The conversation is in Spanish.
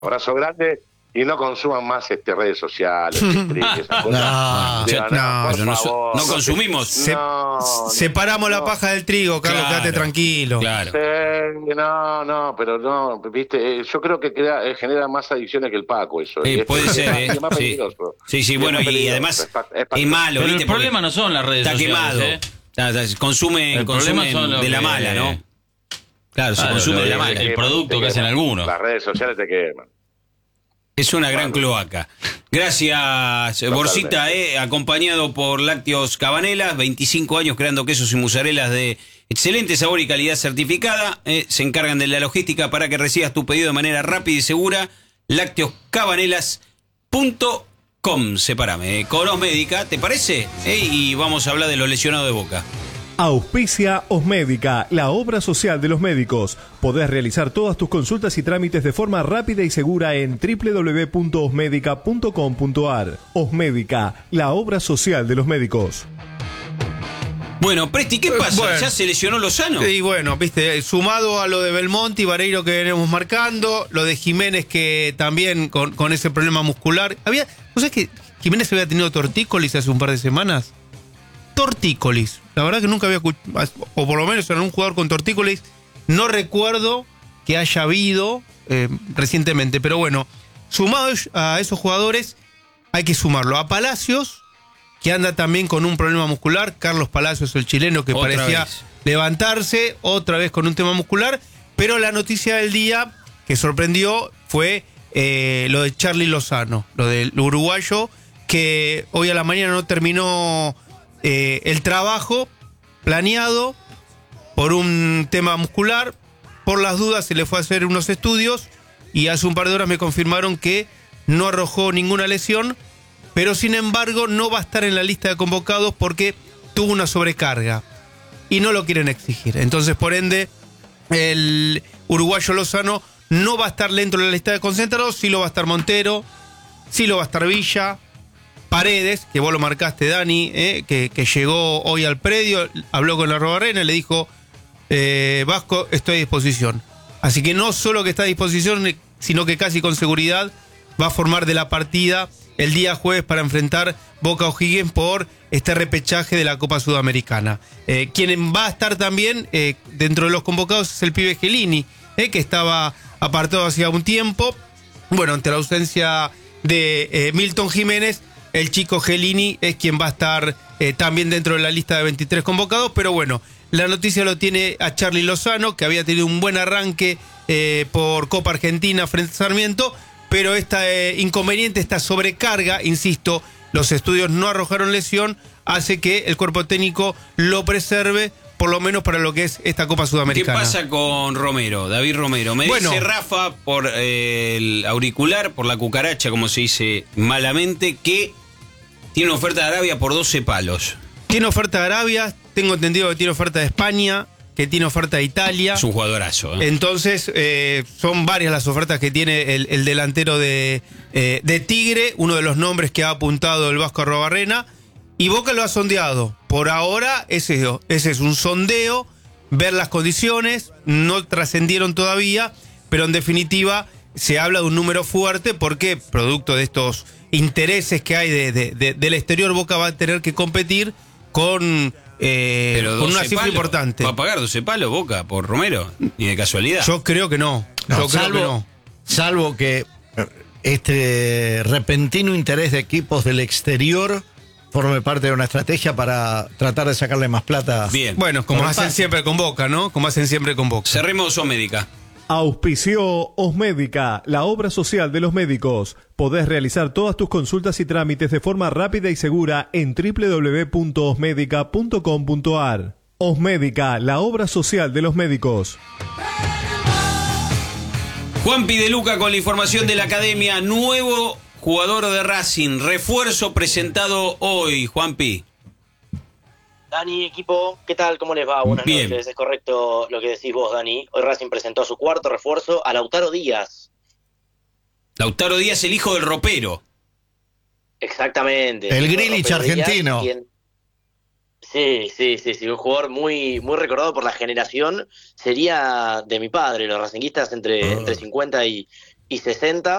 Abrazo grande. Y no consuman más redes sociales, esas cosas. No consumimos. Separamos la paja del trigo, Carlos, quédate tranquilo. Claro. Pero no, viste, yo creo que genera más adicciones que el Paco eso. Puede ser, es más peligroso. Sí, bueno, y además es malo. Pero ¿viste? el problema no son las redes sociales. Está quemado. Consumen de la mala, ¿no? Claro, se consume de la mala. El producto que hacen algunos. Las redes sociales te queman. Es una gran cloaca. Gracias, Borcita, acompañado por Lácteos Cabanelas, 25 años creando quesos y mozarelas de excelente sabor y calidad certificada. Se encargan de la logística para que recibas tu pedido de manera rápida y segura. Lácteoscabanelas.com. Sepárame, con Osmédica, ¿te parece? Y vamos a hablar de los lesionados de Boca. Auspicia Osmédica, la obra social de los médicos. Podés realizar todas tus consultas y trámites de forma rápida y segura en www.osmedica.com.ar. Osmédica, la obra social de los médicos. Bueno, Presti, ¿qué pasa? Bueno. ¿Ya se lesionó Lozano? Y bueno, viste, sumado a lo de Belmonte y Vareiro que venimos marcando, lo de Jiménez que también con ese problema muscular. ¿Vos sabés que Jiménez había tenido tortícolis hace un par de semanas? Tortícolis. La verdad que nunca había escuchado, o por lo menos en un jugador con tortícolis, no recuerdo que haya habido recientemente. Pero bueno, sumado a esos jugadores, hay que sumarlo a Palacios, que anda también con un problema muscular. Carlos Palacios, el chileno, que Otra parecía vez levantarse, otra vez con un tema muscular. Pero la noticia del día que sorprendió fue lo de Charly Lozano, lo del uruguayo, que hoy a la mañana no terminó el trabajo planeado por un tema muscular. Por las dudas se le fue a hacer unos estudios y hace un par de horas me confirmaron que no arrojó ninguna lesión, pero sin embargo no va a estar en la lista de convocados porque tuvo una sobrecarga y no lo quieren exigir. Entonces, por ende, el uruguayo Lozano no va a estar dentro de la lista de concentrados. Sí lo va a estar Montero, sí lo va a estar Villa, Paredes, que vos lo marcaste, Dani, que llegó hoy al predio, habló con la Arrobarrena y le dijo: Vasco, estoy a disposición. Así que no solo que está a disposición, sino que casi con seguridad va a formar de la partida el día jueves para enfrentar Boca O'Higgins por este repechaje de la Copa Sudamericana. Quien va a estar también dentro de los convocados es el pibe Gelini, que estaba apartado hacía un tiempo. Bueno, ante la ausencia de Milton Jiménez, el chico Gelini es quien va a estar también dentro de la lista de 23 convocados. Pero bueno, la noticia lo tiene a Charly Lozano, que había tenido un buen arranque por Copa Argentina frente a Sarmiento, pero este inconveniente, esta sobrecarga, insisto, los estudios no arrojaron lesión, hace que el cuerpo técnico lo preserve, por lo menos para lo que es esta Copa Sudamericana. ¿Qué pasa con Romero, David Romero? Me dice Rafa por el auricular, por la cucaracha, como se dice malamente, que tiene una oferta de Arabia por 12 palos. Tiene oferta de Arabia, tengo entendido que tiene oferta de España, que tiene oferta de Italia. Es un jugadorazo. Entonces, son varias las ofertas que tiene el delantero de Tigre, uno de los nombres que ha apuntado el Vasco Arrobarrena, y Boca lo ha sondeado. Por ahora, ese es un sondeo, ver las condiciones, no trascendieron todavía, pero en definitiva se habla de un número fuerte porque, producto de estos intereses que hay del exterior, Boca va a tener que competir con una cifra importante. ¿Va a pagar 12 palos Boca por Romero? Ni de casualidad. Yo creo que no. Salvo que este repentino interés de equipos del exterior forme parte de una estrategia para tratar de sacarle más plata. Bien. Bueno, como hacen siempre con Boca, ¿no? Como hacen siempre con Boca. Cerremos Osmédica. Auspició Osmédica, la obra social de los médicos. Podés realizar todas tus consultas y trámites de forma rápida y segura en www.osmedica.com.ar. Osmédica, la obra social de los médicos. Juanpi de Luca con la información de la academia. Nuevo jugador de Racing, refuerzo presentado hoy, Juanpi. Dani, equipo, ¿qué tal? ¿Cómo les va? Buenas noches. Es correcto lo que decís vos, Dani. Hoy Racing presentó a su cuarto refuerzo, a Lautaro Díaz. Lautaro Díaz, el hijo del ropero. Exactamente. El Grilich argentino. Sí, un jugador muy recordado por la generación. Sería de mi padre, los racinguistas entre 50 y y 60